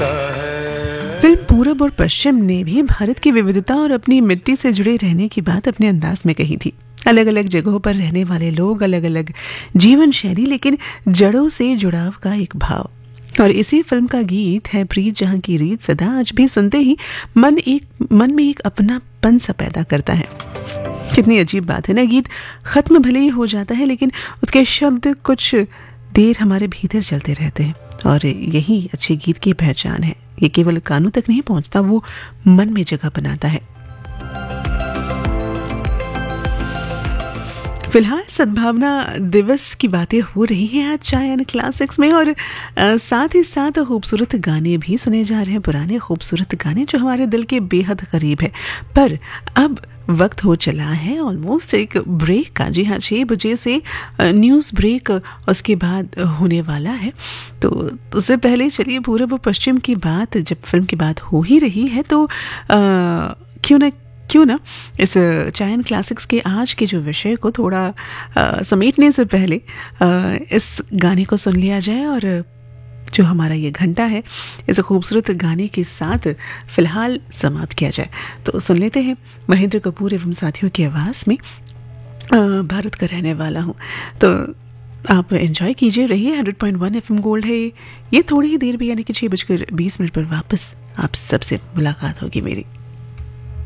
Film पूरब और पश्चिम ने भी भारत की विविधता और अपनी मिट्टी से जुड़े रहने की बात अपने अंदाज में कही थी। अलग अलग जगहों पर रहने वाले लोग, अलग अलग जीवन शैली, लेकिन जड़ों से जुड़ाव का एक भाव। और इसी फिल्म का गीत है प्रीत जहां की रीत सदा, आज भी सुनते ही मन में एक अपनापन सा पैदा करता है। कितनी अजीब बात है ना, गीत खत्म भले ही हो जाता है लेकिन उसके शब्द कुछ देर हमारे भीतर चलते रहते हैं, और यही अच्छे गीत की पहचान है। ये केवल कानों तक नहीं पहुंचता, वो मन में जगह बनाता है। फिलहाल सद्भावना दिवस की बातें हो रही हैं आज चायन क्लासिक्स में, और साथ ही साथ खूबसूरत गाने भी सुने जा रहे हैं, पुराने खूबसूरत गाने जो हमारे दिल के बेहद करीब है। पर अब वक्त हो चला है ऑलमोस्ट एक ब्रेक का। जी हाँ, 6 बजे से न्यूज़ ब्रेक उसके बाद होने वाला है। तो उससे पहले चलिए पूरब और पश्चिम की बात, जब फिल्म की बात हो ही रही है तो क्यों ना इस चायन क्लासिक्स के आज के जो विषय को थोड़ा समेटने से पहले इस गाने को सुन लिया जाए, और जो हमारा ये घंटा है इस खूबसूरत गाने के साथ फिलहाल समाप्त किया जाए। तो सुन लेते हैं महेंद्र कपूर एवं साथियों की आवाज़ में भारत का रहने वाला हूँ। तो आप एंजॉय कीजिए, रहिए। 100.1 FM गोल्ड है ये थोड़ी ही देर भी, यानी कि 6:20 पर वापस आप सबसे मुलाकात होगी मेरी।